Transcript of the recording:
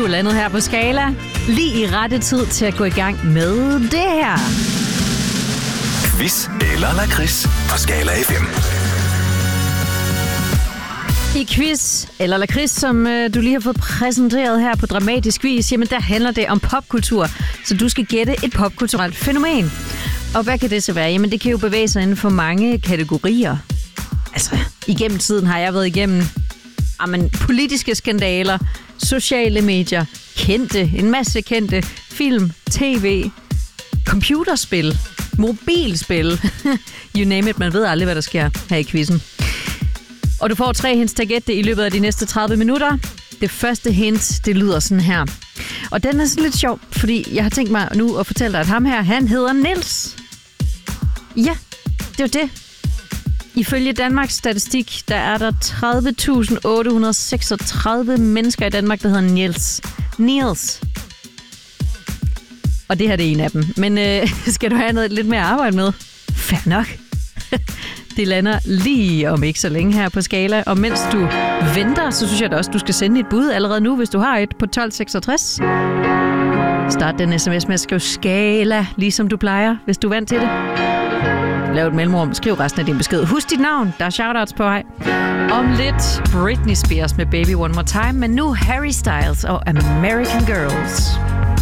er landet her på Skala. Lige i rette tid til at gå i gang med det her. Quiz eller lakrids på Skala FM. I quiz eller lakrids, som du lige har fået præsenteret her på dramatisk vis, jamen der handler det om popkultur, så du skal gætte et popkulturelt fænomen. Og hvad kan det så være? Jamen det kan jo bevæge sig inden for mange kategorier. Altså, igennem tiden har jeg været igennem politiske skandaler, sociale medier, en masse kendte, film, tv, computerspil, mobilspil. You name it, man ved aldrig, hvad der sker her i quizzen. Og du får 3 hints til at gætte det i løbet af de næste 30 minutter. Det første hint, det lyder sådan her. Og den er sådan lidt sjov, fordi jeg har tænkt mig nu at fortælle dig, at ham her, han hedder Niels. Ja, det er jo det. Ifølge Danmarks Statistik, der er der 30.836 mennesker i Danmark, der hedder Niels. Og det her det er en af dem. Men skal du have noget lidt mere at arbejde med? Fair nok. Det lander lige om ikke så længe her på Skala. Og mens du venter, så synes jeg da også, du skal sende et bud allerede nu, hvis du har et på 1266. Start den sms med at skrive Skala, ligesom du plejer, hvis du er vant til det. Lav et mellemrum, skriv resten af din besked. Husk dit navn, der er shoutouts på vej. Om lidt Britney Spears med Baby One More Time, men nu Harry Styles og American Girls.